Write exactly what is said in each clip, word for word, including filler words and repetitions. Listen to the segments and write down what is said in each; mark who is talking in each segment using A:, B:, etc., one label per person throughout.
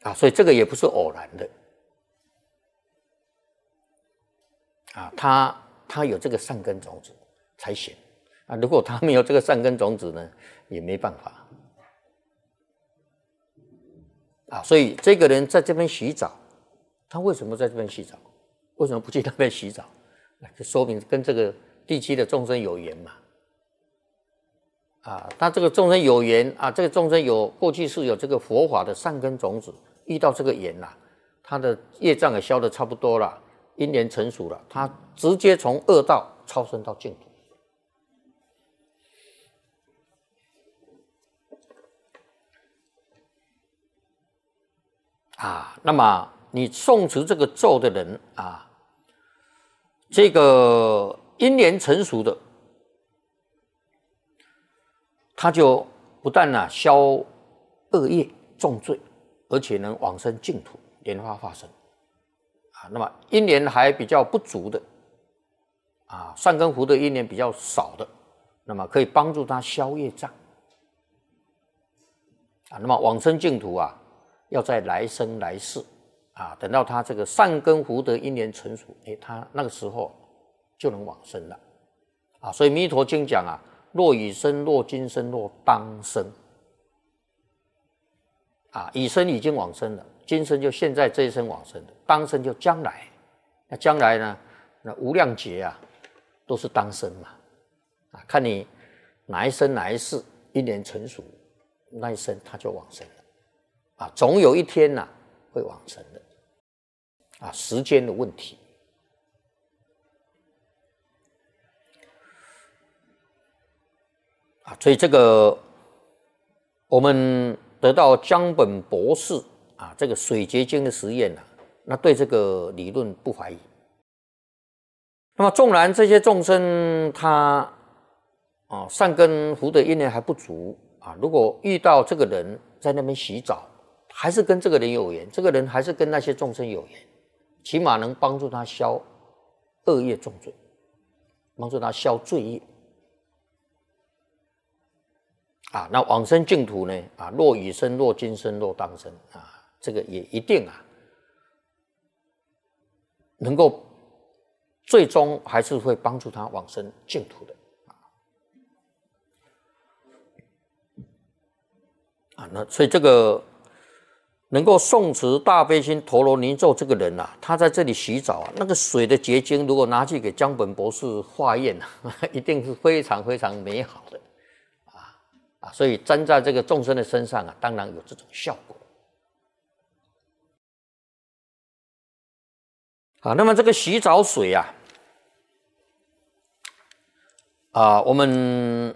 A: 啊，所以这个也不是偶然的啊，他他有这个善根种子才行啊，如果他没有这个善根种子呢，也没办法啊，所以这个人在这边洗澡，他为什么在这边洗澡？为什么不去那边洗澡？就说明跟这个地区的众生有缘嘛。啊，他这个众生有缘啊，这个众生有过去是有这个佛法的善根种子，遇到这个缘啦、啊，他的业障也消得差不多了，因缘成熟了，他直接从恶道超生到净土。啊，那么你诵持这个咒的人啊，这个因缘成熟的。他就不但啊消恶业重罪，而且能往生净土，莲花化身啊。那么因缘还比较不足的啊，善根福德因缘比较少的，那么可以帮助他消业障啊。那么往生净土啊，要在来生来世啊，等到他这个善根福德因缘成熟，哎，他那个时候就能往生了啊。所以《弥陀经》讲啊。若已生，若今生，若当生，啊，已生已经往生了，今生就现在这一生往生的，当生就将来，那将来呢？那无量劫啊，都是当生嘛，啊，看你哪一生哪一世因缘成熟，那一生他就往生了，啊，总有一天呐、啊、会往生的，啊，时间的问题。啊，所以这个我们得到江本博士啊这个水结晶的实验啊，那对这个理论不怀疑。那么纵然这些众生他啊善根福德因缘还不足啊，如果遇到这个人在那边洗澡，还是跟这个人有缘，这个人还是跟那些众生有缘，起码能帮助他消恶业重罪，帮助他消罪业。啊，那往生净土呢？啊，若已生，若今生，若当生啊，这个也一定啊，能够最终还是会帮助他往生净土的啊。那所以这个能够诵持大悲心陀罗尼咒这个人啊，他在这里洗澡啊，那个水的结晶如果拿去给江本博士化验啊，一定是非常非常美好的。啊，所以粘在这个众生的身上啊，当然有这种效果。啊，那么这个洗澡水啊，啊，我们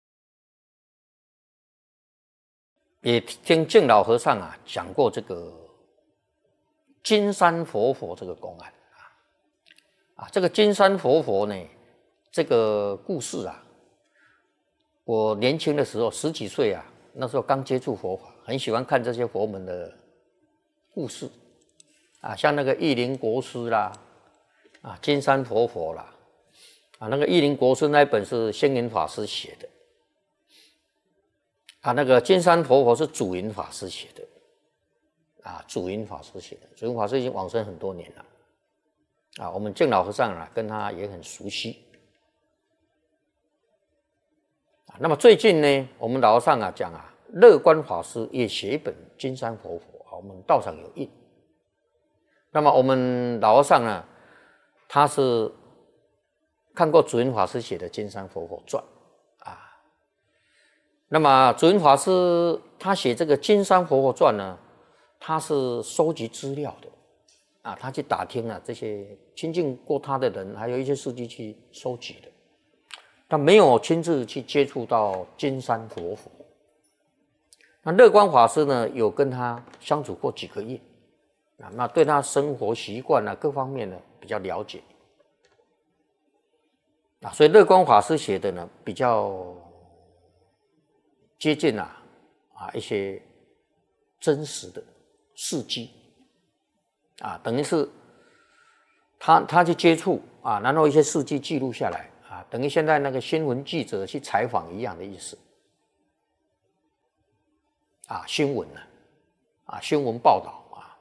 A: 也听净老和尚啊讲过这个金山活佛这个公案啊，啊，这个金山活佛呢，这个故事啊。我年轻的时候，十几岁啊，那时候刚接触佛法，很喜欢看这些佛门的故事啊，像那个译林国师啦，啊，金山活佛啦，啊，那个译林国师那一本是星云法师写的，啊，那个金山活佛是祖云法师写的，啊，祖云法师写的，祖云法师已经往生很多年了，啊，我们净老和尚啊跟他也很熟悉。那么最近呢，我们老和尚啊讲啊，乐观法师也写一本《金山活佛》啊，我们道场有印。那么我们老和尚呢，他是看过祖云法师写的《金山活佛传》啊。那么祖云法师他写这个《金山活佛传》呢，他是收集资料的啊，他去打听啊这些亲近过他的人，还有一些事迹去收集的。他没有亲自去接触到金山活佛，那乐观法师呢，有跟他相处过几个月，啊，那对他生活习惯啊各方面呢比较了解，啊，所以乐观法师写的呢比较接近啊啊一些真实的事迹，啊，等于是他他去接触啊，然后一些事迹记录下来。啊，等于现在那个新闻记者去采访一样的意思，啊，新闻呢， 啊新闻报道啊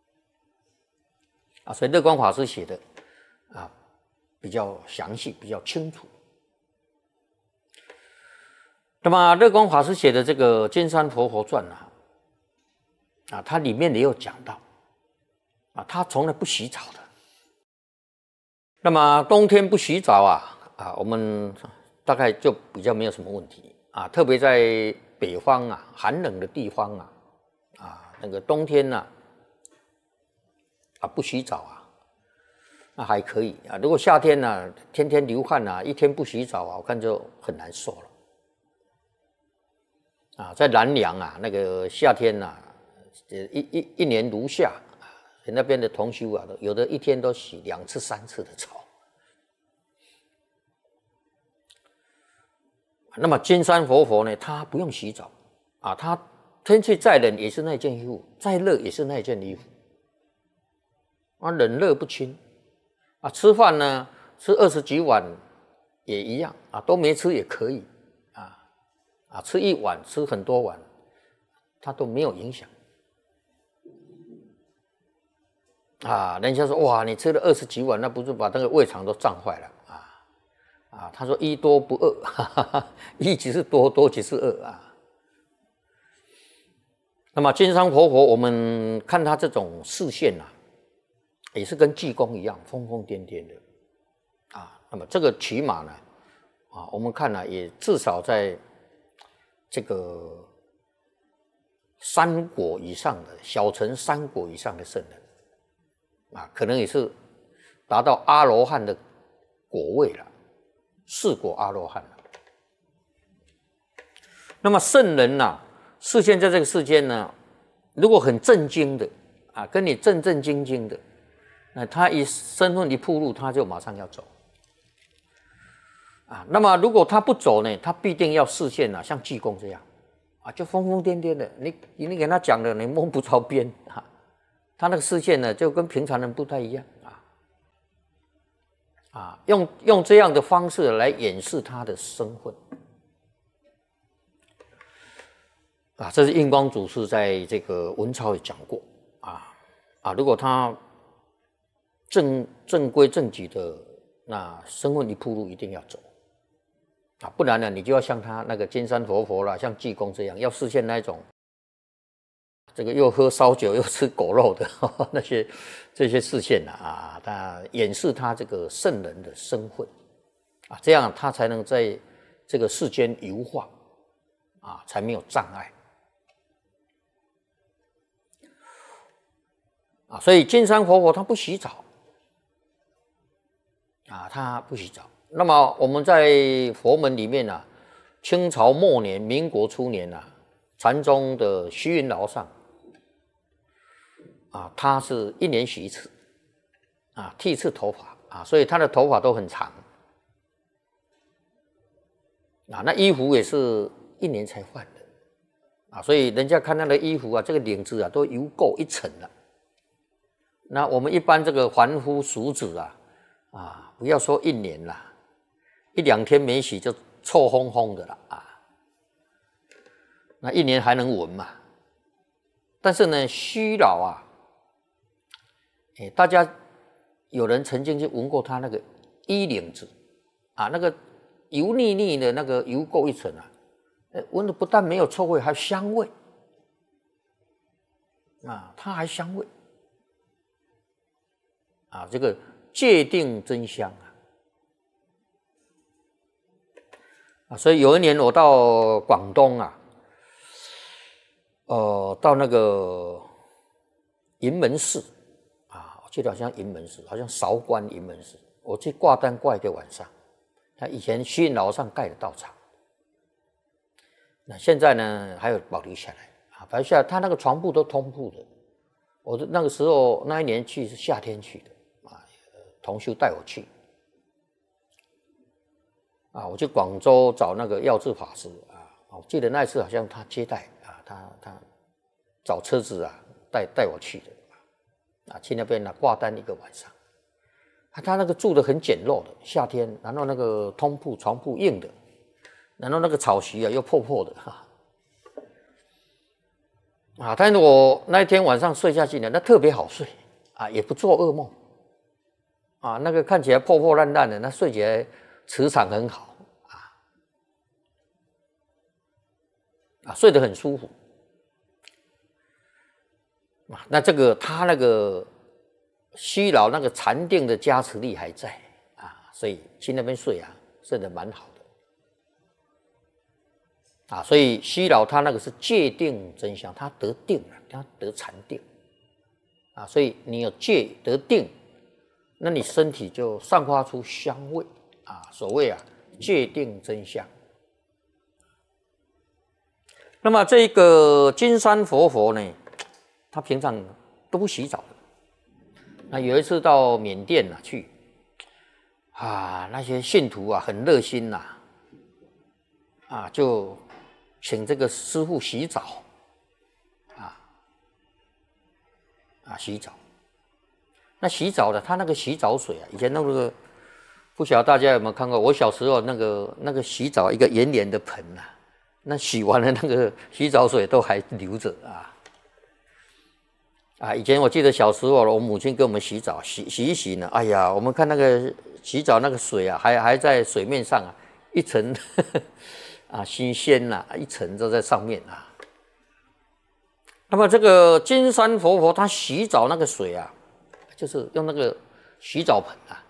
A: 啊，所以乐观法师写的啊比较详细，比较清楚。那么乐观法师写的这个《金山佛佛传》啊，啊，它里面也有讲到啊，他从来不洗澡的。那么冬天不洗澡啊，啊，我们大概就比较没有什么问题啊，特别在北方啊，寒冷的地方啊，啊，那个冬天呢、啊，啊，不洗澡啊，那还可以啊。如果夏天呢、啊，天天流汗啊，一天不洗澡啊，我看就很难受了。啊，在南梁啊，那个夏天呐、啊，一一一年如夏。那边的同修啊，有的一天都洗两次、三次的澡。那么金山活佛呢，他不用洗澡啊，他天气再冷也是那件衣服，再热也是那件衣服，啊，冷热不侵啊。吃饭呢，吃二十几碗也一样啊，都没吃也可以啊啊，吃一碗吃很多碗，他都没有影响。啊，人家说哇，你吃了二十几碗，那不是把那个胃肠都胀坏了啊？啊，他说一多不饿，哈哈哈，一即是多，多即是饿啊。那么金山活佛，我们看他这种视线啊，也是跟济公一样疯疯癫癫的啊。那么这个起码呢，啊，我们看呢、啊，也至少在这个三果以上的小乘三果以上的圣人。啊，可能也是达到阿罗汉的果位了，四果阿罗汉了。那么圣人呐、啊，视现在这个世间呢，如果很正经的啊，跟你正正经经的，那他一身份一暴露，他就马上要走啊。那么如果他不走呢，他必定要视现啊，像济公这样啊，就疯疯癫癫的，你你给他讲的，你摸不着边啊。他那个视线呢，就跟平常人不太一样啊，啊，用用这样的方式来掩饰他的身份，啊，这是印光祖师在这个文钞也讲过啊啊，如果他正正规正矩的，那身份一暴露，一定要走啊，不然呢，你就要像他那个金山活佛啦，像济公这样，要视现那种。这个又喝烧酒又吃狗肉的呵呵那些这些视线啊，他掩饰他这个圣人的身份啊，这样他才能在这个世间游化啊，才没有障碍啊。所以金山活佛他不洗澡啊，他不洗澡。那么我们在佛门里面啊，清朝末年、民国初年啊，禅宗的虚云老上。啊，他是一年洗一次，啊，剃一次头发啊，所以他的头发都很长，啊，那衣服也是一年才换的，啊，所以人家看他的衣服啊，这个领子啊都油垢一层了。那我们一般这个凡夫俗子啊，啊，不要说一年啦，一两天没洗就臭烘烘的了啊，那一年还能闻嘛？但是呢，虚老啊。欸、大家有人曾经去闻过他那个衣领子啊，那个油腻腻的那个油垢一层啊，闻的不但没有臭味，还有香味啊，它还香味啊，这个界定真香啊啊！所以有一年我到广东啊，呃，到那个云门寺。我记得好像云门寺，好像韶关云门寺，我去挂单挂一个晚上。他以前虚云老上盖的道场，那现在呢还有保留下来啊，保留下来，他那个床铺都通铺的。我那个时候那一年去是夏天去的啊，同修带我去啊，我去广州找那个耀智法师啊，我记得那一次好像他接待啊，他他找车子啊带带我去的。啊，去那边呢挂单一个晚上，啊，他那个住的很简陋的，夏天，然后那个通铺床铺硬的，然后那个草席啊又破破的哈， 啊，但是我那一天晚上睡下去呢，那特别好睡啊，也不做噩梦啊，那个看起来破破烂烂的，那睡起来磁场很好啊，啊，睡得很舒服啊。那这个他那个虚劳那个禅定的加持力还在啊，所以去那边睡啊，睡得蛮好的啊。所以虚劳他那个是戒定真相，他得定了，他得禅定啊。所以你有戒得定，那你身体就散发出香味啊。所谓啊，戒定真相。那么这个金山活佛呢，他平常都不洗澡的。那有一次到缅甸啊去，啊，那些信徒啊很热心呐、啊，啊，就请这个师父洗澡，啊啊洗澡。那洗澡的，他那个洗澡水啊，以前那个不晓得大家有没有看过？我小时候那个那个洗澡一个圆圆的盆呐、啊，那洗完了那个洗澡水都还留着啊。啊，以前我记得小时候，我母亲给我们洗澡，洗洗一洗呢，哎呀，我们看那个洗澡那个水啊，还还在水面上啊，一层呵呵啊新鲜呐、啊，一层都在上面啊。那么这个金山活佛他洗澡那个水啊，就是用那个洗澡盆啊，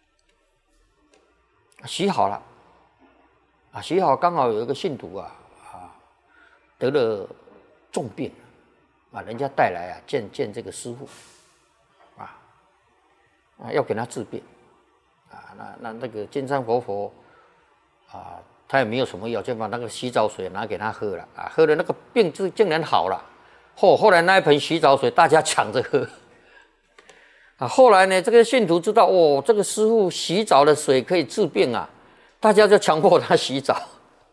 A: 洗好了，啊，洗好刚好有一个信徒啊啊得了重病。啊，人家带来啊，见见这个师父，啊，啊，要给他治病，啊，那那那个金山活佛，啊，他也没有什么药，就把那个洗澡水拿给他喝了，啊，喝了那个病治竟然好了，后后来那一盆洗澡水大家抢着喝，啊，后来呢，这个信徒知道，哦，这个师父洗澡的水可以治病啊，大家就强迫他洗澡。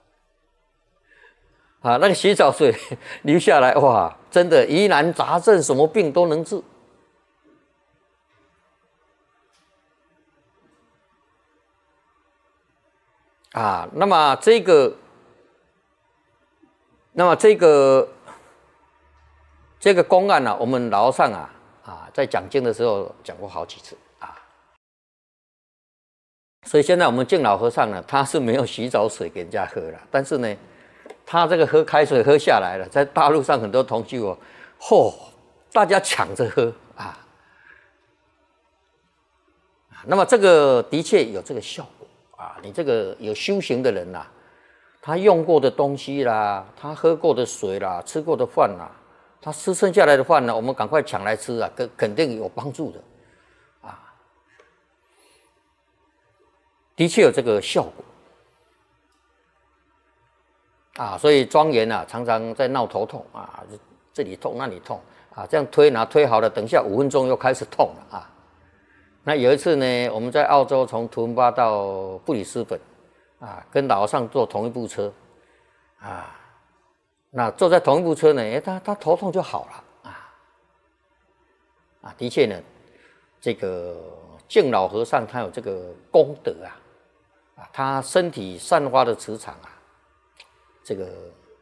A: 啊，那个洗澡水流下来，哇，真的疑难杂症什么病都能治。啊，那么这个，那么这个这个公案呢、啊，我们老和尚啊啊，在讲经的时候讲过好几次啊。所以现在我们敬老和尚呢，他是没有洗澡水给人家喝了，但是呢。他这个喝开水喝下来了，在大陆上很多同居哦，嚯、哦，大家抢着喝啊。那么这个的确有这个效果啊，你这个有修行的人呐、啊，他用过的东西啦，他喝过的水啦，吃过的饭啦，他吃剩下来的饭呢，我们赶快抢来吃啊，肯肯定有帮助的啊，的确有这个效果。啊，所以庄严啊，常常在闹头痛啊，这里痛那里痛啊，这样推拿推好了，等一下五分钟又开始痛了啊。那有一次呢，我们在澳洲从图文巴到布里斯本啊，跟老和尚坐同一部车啊，那坐在同一部车呢，哎，他他头痛就好了啊啊，的确呢，这个敬老和尚他有这个功德啊啊，他身体散发的磁场啊。这个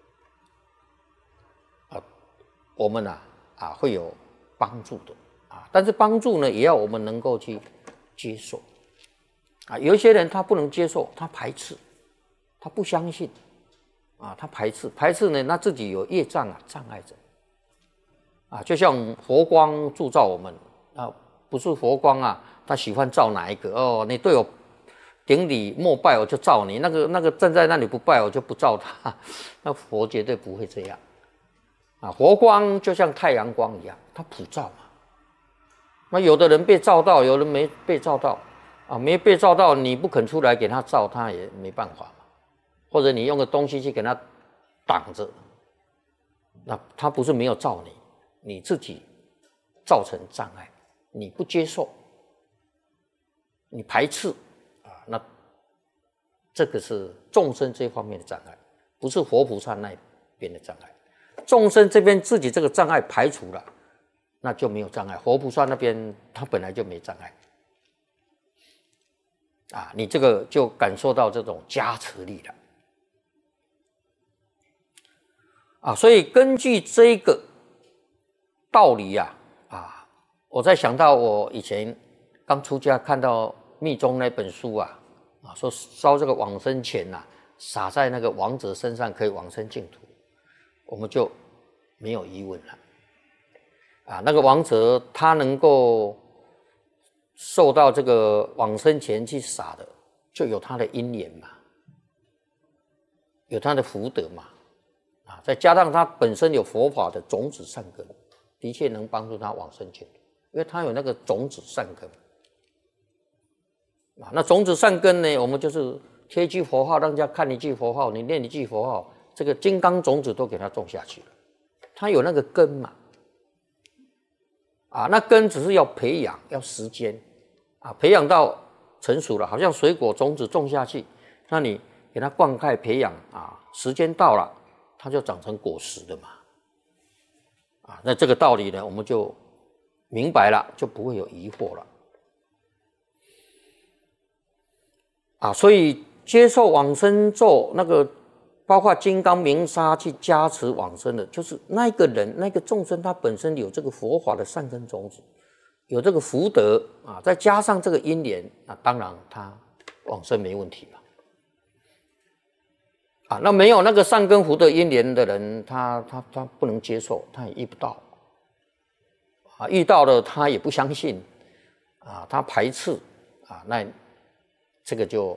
A: 啊，我们啊啊会有帮助的啊，但是帮助呢，也要我们能够去接受啊。有一些人他不能接受，他排斥，他不相信啊，他排斥，排斥呢，那自己有业障啊，障碍着啊。就像佛光铸造我们啊，不是佛光啊，他喜欢照哪一个哦？你对我顶礼膜拜，我就照你；那个那个站在那里不拜，我就不照他。那佛绝对不会这样啊！佛光就像太阳光一样，它普照嘛。那有的人被照到，有人没被照到啊，没被照到，你不肯出来给他照，他也没办法嘛。或者你用个东西去给他挡着，那他不是没有照你，你自己造成障碍，你不接受，你排斥。那这个是众生这方面的障碍，不是活菩萨那边的障碍。众生这边自己这个障碍排除了，那就没有障碍。活菩萨那边他本来就没障碍啊，你这个就感受到这种加持力了啊。所以根据这个道理呀、啊，啊，我在想到我以前刚出家看到密宗那本书啊，啊，说烧这个往生钱呐、啊，撒在那个亡者身上可以往生净土，我们就没有疑问了。啊，那个亡者他能够受到这个往生钱去撒的，就有他的因缘嘛，有他的福德嘛，啊，再加上他本身有佛法的种子善根，的确能帮助他往生净土，因为他有那个种子善根。啊，那种子善根呢，我们就是贴一句佛号，让人家看一句佛号，你念一句佛号，这个金刚种子都给他种下去了，他有那个根嘛。啊，那根只是要培养，要时间，啊，培养到成熟了，好像水果种子种下去，那你给它灌溉培养啊，时间到了，它就长成果实的嘛。啊，那这个道理呢，我们就明白了，就不会有疑惑了。啊，所以接受往生咒那个。包括金刚明砂去加持往生的，就是那个人、那个众生，他本身有这个佛法的善根种子，有这个福德啊，再加上这个因缘，那当然他往生没问题嘛。啊，那没有那个善根福德因缘的人，他他他不能接受，他也遇不到。啊，遇到了他也不相信，啊，他排斥，啊，那这个就。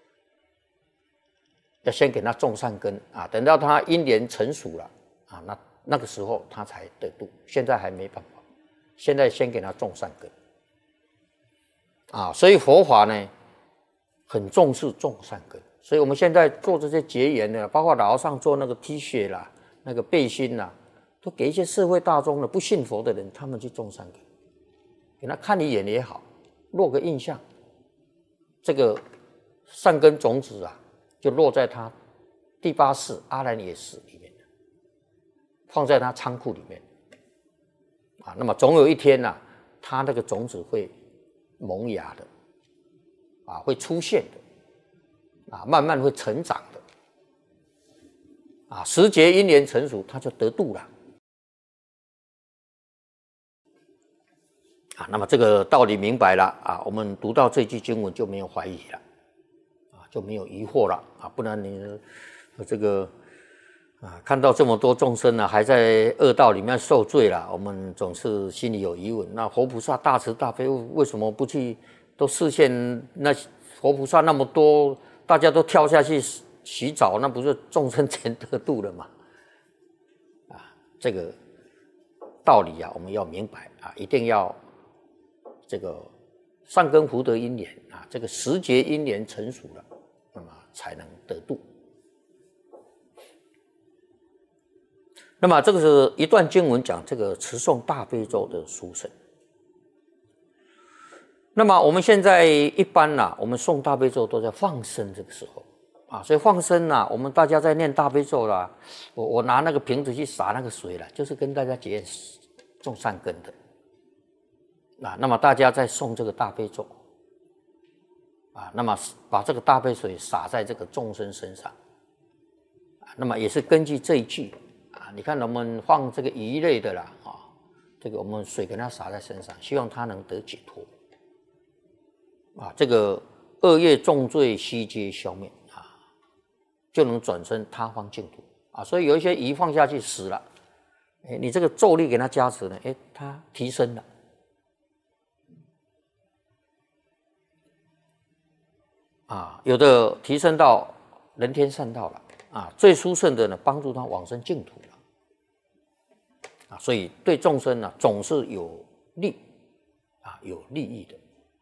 A: 要先给他种善根啊，等到他因缘成熟了啊，那那个时候他才得度。现在还没办法，现在先给他种善根啊。所以佛法呢，很重视种善根。所以我们现在做这些结缘的，包括老和尚做那个 T 恤啦、那个背心啦，都给一些社会大众的不信佛的人，他们去种善根，给他看一眼也好，落个印象，这个善根种子啊。就落在他第八世阿兰耶识里面，放在他仓库里面啊。那么总有一天呢、啊，他那个种子会萌芽的，啊，会出现的，啊，慢慢会成长的，啊，时节因缘成熟，他就得度了。啊，那么这个道理明白了啊，我们读到这句经文就没有怀疑了。就没有疑惑了啊，不然你这个啊看到这么多众生呢、啊，还在恶道里面受罪了，我们总是心里有疑问。那佛菩萨大慈大悲，为什么不去都示现？那佛菩萨那么多，大家都跳下去洗澡，那不是众生全得度了吗？啊，这个道理啊，我们要明白啊，一定要这个善根福德因缘啊，这个时节因缘成熟了。那么才能得度。那么这个是一段经文讲这个持诵大悲咒的殊胜。那么我们现在一般呐、啊，我们诵大悲咒都在放生这个时候啊，所以放生呐、啊，我们大家在念大悲咒啦，我我拿那个瓶子去洒那个水了，就是跟大家结种善根的啊。那么大家在诵这个大悲咒。啊，那么把这个大悲水洒在这个众生身上，啊，那么也是根据这一句啊，你看我们放这个鱼类的啦，啊，这个我们水给它洒在身上，希望它能得解脱，啊，这个恶业重罪悉皆消灭啊，就能转生他方净土啊。所以有一些鱼放下去死了，哎，你这个咒力给它加持呢，哎，它提升了。啊，有的提升到人天善道了啊，最殊胜的呢，帮助他往生净土了啊，所以对众生呢、啊、总是有利啊，有利益的。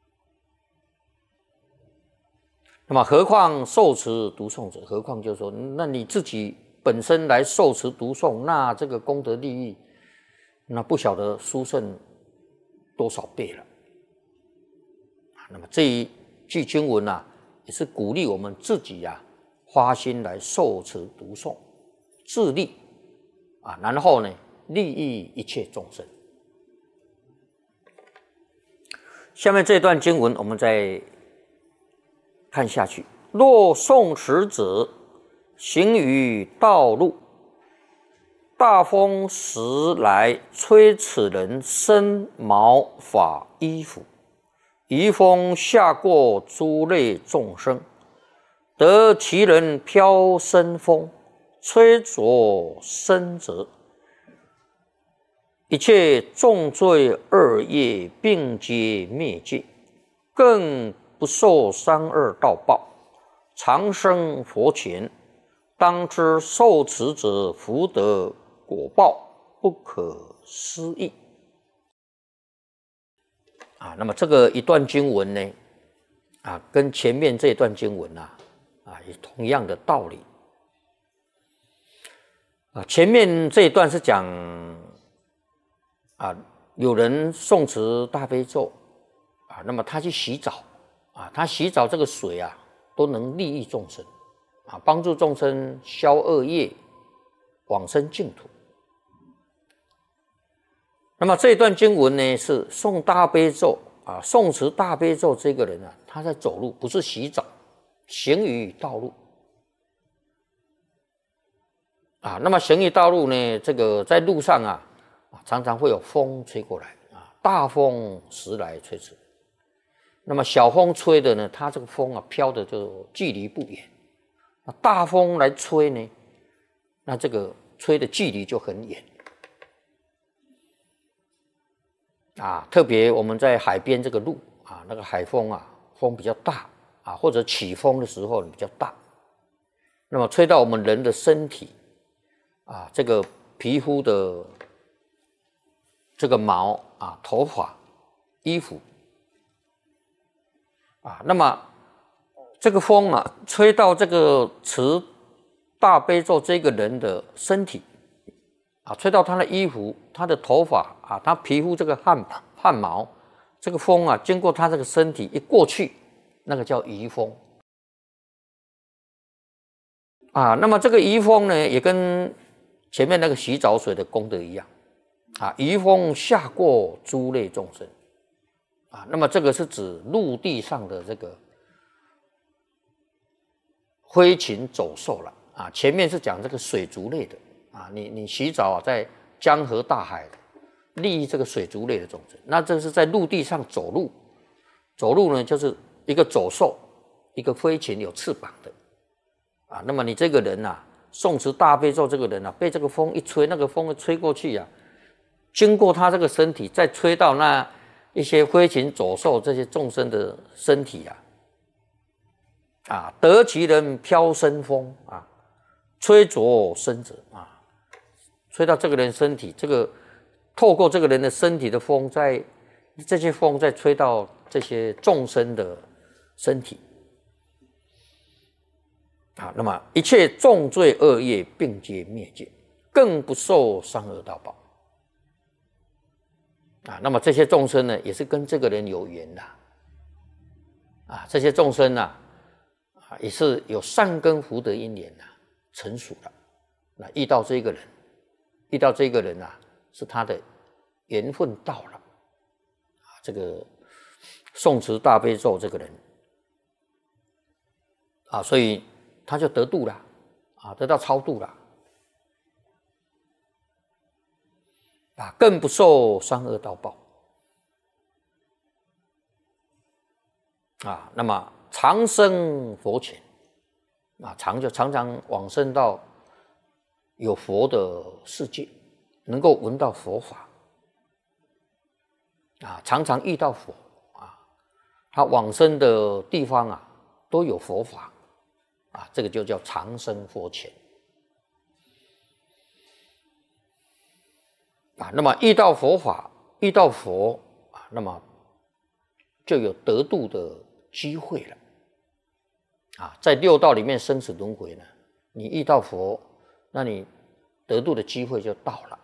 A: 那么何况受持读诵者，何况就是说，那你自己本身来受持读诵，那这个功德利益，那不晓得殊胜多少倍了。那么这一句经文啊。也是鼓励我们自己呀、啊，花心来受持读诵，自利啊，然后呢，利益一切众生。下面这段经文，我们再看下去。若诵持者行于道路， 大风时来吹此人身毛发衣服，移风下过诸类众生，得其人飘身风，吹着身者，一切重罪恶业并皆灭尽，更不受三恶道报，长生佛前。当知受持者福德果报不可思议啊！那么这个一段经文呢，啊，跟前面这一段经文啊，啊，也同样的道理啊。前面这一段是讲啊，有人诵持大悲咒啊，那么他去洗澡啊，他洗澡这个水啊，都能利益众生。啊，帮助众生消恶业，往生净土。那么这一段经文呢，是诵大悲咒啊，诵持大悲咒这个人啊，他在走路，不是洗澡，行于道路啊。那么行于道路呢，这个在路上啊，常常会有风吹过来啊，大风时来吹此。那么小风吹的呢，它这个风啊，飘的就距离不远。那大风来吹呢，那这个吹的距离就很远啊。特别我们在海边这个路啊，那个海风啊，风比较大啊，或者起风的时候比较大，那么吹到我们人的身体啊，这个皮肤的这个毛啊、头发、衣服啊，那么。这个风啊，吹到这个持大悲咒这个人的身体啊，吹到他的衣服、他的头发啊，他皮肤这个汗汗毛，这个风啊，经过他这个身体一过去，那个叫移风啊。那么这个移风呢，也跟前面那个洗澡水的功德一样啊，移风下过诸类众生啊。那么这个是指陆地上的这个。飞禽走兽了啊！前面是讲这个水族类的啊，你你洗澡啊，在江河大海，利益这个水族类的众生。那这是在陆地上走路，走路呢就是一个走兽，一个飞禽有翅膀的啊。那么你这个人呐、啊，诵持大悲咒这个人啊，被这个风一吹，那个风一吹过去啊，经过他这个身体，再吹到那一些飞禽走兽这些众生的身体啊。啊，得其人飘身风啊，吹着身者啊，吹到这个人身体，这个透过这个人的身体的风，在这些风再吹到这些众生的身体啊，那么一切重罪恶业并皆灭尽，更不受三恶道报啊。那么这些众生呢，也是跟这个人有缘的啊，这些众生啊。啊，也是有善根福德因缘啊，成熟了。那遇到这个人，遇到这个人啊，是他的缘分到了。啊，这个诵持大悲咒这个人，啊，所以他就得度了，啊，得到超度了。啊，更不受三恶道报。啊，那么。长生佛前啊，常就常常往生到有佛的世界，能够闻到佛法啊，常常遇到佛啊，他往生的地方啊都有佛法啊，这个就叫长生佛前啊。那么遇到佛法，遇到佛啊，那么就有得度的机会了。啊，在六道里面生死轮回呢，你遇到佛，那你得度的机会就到了。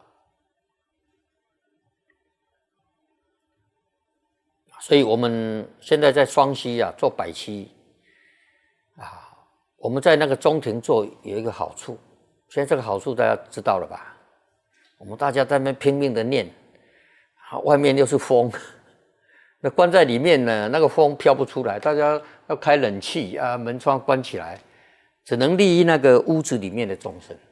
A: 所以我们现在在双溪啊做百期啊，我们在那个中庭做有一个好处，现在这个好处大家知道了吧？我们大家在那边拼命的念，外面又是风。那关在里面呢，那个风飘不出来，大家要开冷气啊，门窗关起来，只能利益那个屋子里面的众生。